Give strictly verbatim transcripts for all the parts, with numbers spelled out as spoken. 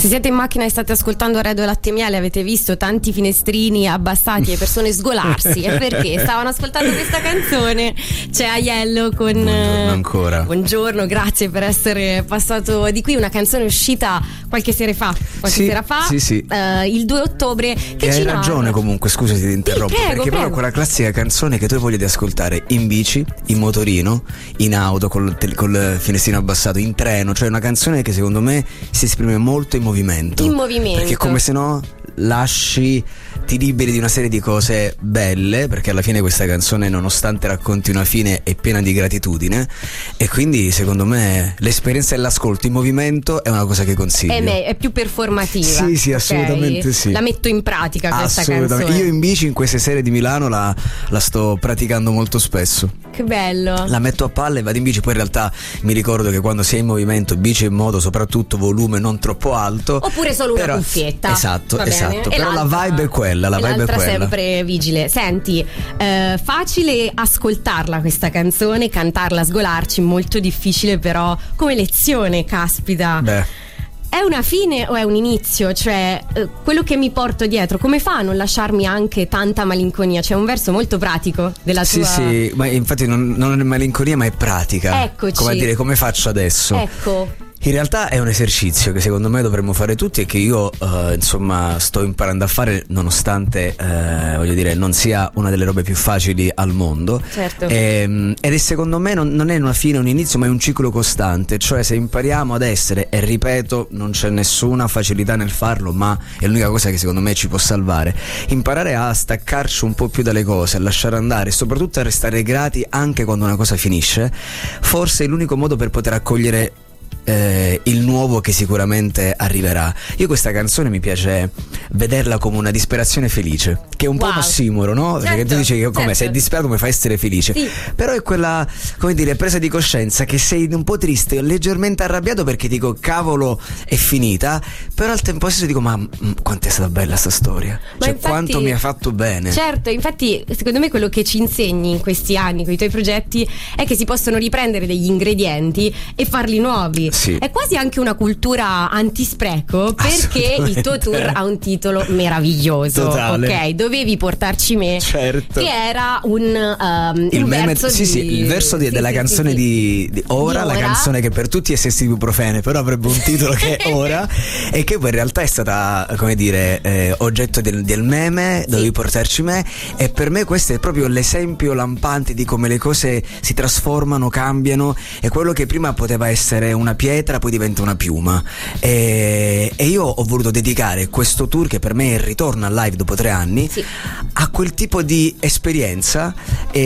Se siete in macchina e state ascoltando Radio Latte e Miele, avete visto tanti finestrini abbassati e persone sgolarsi. È perché stavano ascoltando questa canzone. C'è Aiello con Buongiorno ancora. Buongiorno, grazie per essere passato di qui. Una canzone uscita qualche sera fa Qualche sì, sera fa sì, sì. Uh, il due ottobre. Che e ci hai narra... ragione comunque, scusati ti interrompo, sì, prego, perché prego. proprio quella classica canzone che tu hai voglia di ascoltare in bici, in motorino, in auto col, col finestrino abbassato, in treno. Cioè una canzone che secondo me si esprime molto in movimento. In movimento. Perché come se no lasci, ti liberi di una serie di cose belle, perché alla fine questa canzone, nonostante racconti una fine, è piena di gratitudine, e quindi secondo me l'esperienza dell'ascolto in movimento è una cosa che consiglio. È, me- è più performativa. Sì, sì, assolutamente okay? sì. La metto in pratica questa assolutamente. canzone. Io in bici in queste sere di Milano la, la sto praticando molto spesso. Che bello. La metto a palla e vado in bici. Poi in realtà mi ricordo che quando sei in movimento, bici in modo soprattutto volume non troppo alto, oppure solo però, una cuffietta. esatto, Va bene. esatto. E Però la vibe è quella, la e vibe è l'altra quella. sempre vigile. Senti, eh, facile ascoltarla questa canzone, cantarla, sgolarci, molto difficile però come lezione, caspita. Beh, è una fine o è un inizio? Cioè, eh, quello che mi porto dietro, come fa a non lasciarmi anche tanta malinconia? C'è un verso molto pratico della sì, tua... Sì, ma infatti non, non è malinconia, ma è pratica. Eccoci. Come a dire, come faccio adesso? Ecco. In realtà è un esercizio che secondo me dovremmo fare tutti e che io eh, insomma sto imparando a fare, nonostante eh, voglio dire non sia una delle robe più facili al mondo. Certo. E, ed è secondo me non, non è una fine, un inizio, ma è un ciclo costante. Cioè se impariamo ad essere, e ripeto non c'è nessuna facilità nel farlo, ma è l'unica cosa che secondo me ci può salvare, imparare a staccarci un po' più dalle cose, a lasciare andare e soprattutto a restare grati anche quando una cosa finisce, forse è l'unico modo per poter accogliere Eh, il nuovo che sicuramente arriverà. Io questa canzone mi piace vederla come una disperazione felice, che è un wow. po' un ossimoro, no? Certo, perché tu dici che come certo. sei disperato mi fa essere felice, sì. Però è quella, come dire, presa di coscienza che sei un po' triste, leggermente arrabbiato perché dico cavolo è finita, però al tempo stesso dico ma mh, quanto è stata bella sta storia, ma cioè infatti, quanto mi ha fatto bene. Certo, infatti secondo me quello che ci insegni in questi anni con i tuoi progetti è che si possono riprendere degli ingredienti e farli nuovi. Sì. È quasi anche una cultura antispreco, perché il tuo tour ha un titolo meraviglioso. Totale. Ok, dovevi portarci me, certo. che era un, um, il un meme, verso sì, di, sì, il verso di, sì, della sì, canzone sì, di, di ora, di la Ora. canzone che per tutti è sesti ibuprofene, però avrebbe un titolo che è Ora, e che poi in realtà è stata, come dire, eh, oggetto del, del meme, sì. Dovevi portarci me, e per me questo è proprio l'esempio lampante di come le cose si trasformano, cambiano, e quello che prima poteva essere una pietra poi diventa una piuma, e, e io ho voluto dedicare questo tour, che per me è il ritorno al live dopo tre anni, sì. a quel tipo di esperienza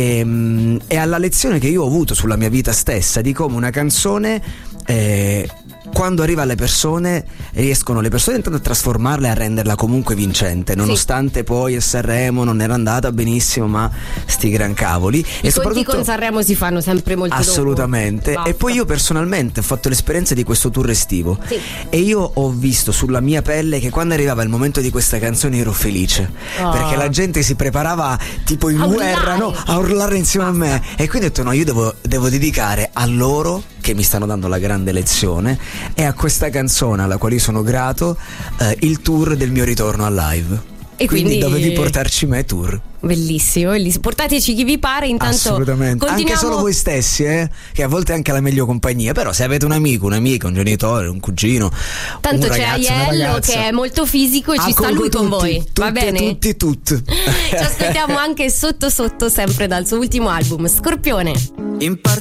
e, e alla lezione che io ho avuto sulla mia vita stessa, di come una canzone eh, quando arriva alle persone riescono le persone intanto a trasformarla e a renderla comunque vincente, nonostante sì. poi a Sanremo non era andata benissimo, ma sti gran cavoli. I e conti con Sanremo si fanno sempre molto assolutamente dopo. E poi io personalmente ho fatto l'esperienza di questo tour estivo, sì. e io ho visto sulla mia pelle che quando arrivava il momento di questa canzone ero felice, oh. perché la gente si preparava tipo in a guerra, no? A urlare insieme a me, e quindi ho detto no, io devo, devo dedicare a loro che mi stanno dando la grande lezione, e a questa canzone alla quale io sono grato, eh, il tour del mio ritorno al live. E quindi, quindi dovevi portarci me tour. Bellissimo, bellissimo. Portateci chi vi pare, intanto assolutamente, continuiamo... anche solo voi stessi, eh? Che a volte è anche la meglio compagnia. Però se avete un amico, un'amica, un genitore, un cugino, tanto un c'è ragazzo, Aiello che è molmolto fisico e ci sta lui con voi, tutti, va bene? Tutti, tutti Ci aspettiamo anche sotto sotto, sempre dal suo ultimo album Scorpione. In